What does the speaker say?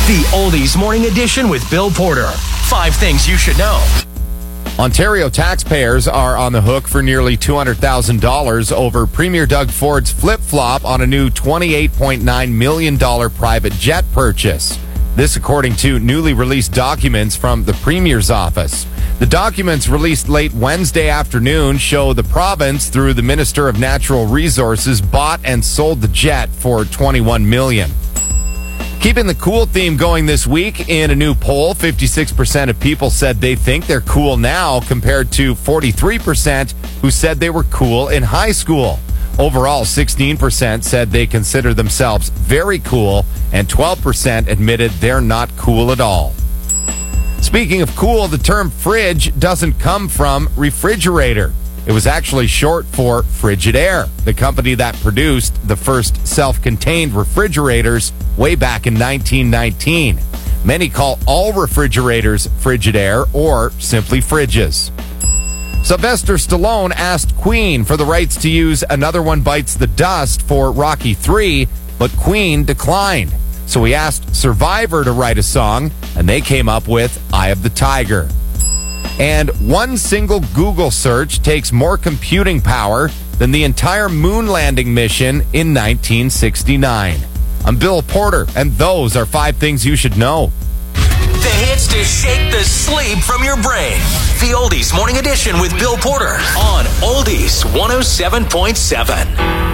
The Oldies Morning Edition with Bill Porter. 5 things you should know. Ontario taxpayers are on the hook for nearly $200,000 over Premier Doug Ford's flip-flop on a new $28.9 million private jet purchase. This according to newly released documents from the Premier's office. The documents released late Wednesday afternoon show the province, through the Minister of Natural Resources, bought and sold the jet for $21 million. Keeping the cool theme going this week, in a new poll, 56% of people said they think they're cool now, compared to 43% who said they were cool in high school. Overall, 16% said they consider themselves very cool, and 12% admitted they're not cool at all. Speaking of cool, the term fridge doesn't come from refrigerator. It was actually short for Frigidaire, the company that produced the first self-contained refrigerators way back in 1919. Many call all refrigerators Frigidaire or simply fridges. Sylvester Stallone asked Queen for the rights to use Another One Bites the Dust for Rocky 3, but Queen declined. So he asked Survivor to write a song, and they came up with Eye of the Tiger. And one single Google search takes more computing power than the entire moon landing mission in 1969. I'm Bill Porter, and those are 5 things you should know. The hits to shake the sleep from your brain. The Oldies Morning Edition with Bill Porter on Oldies 107.7.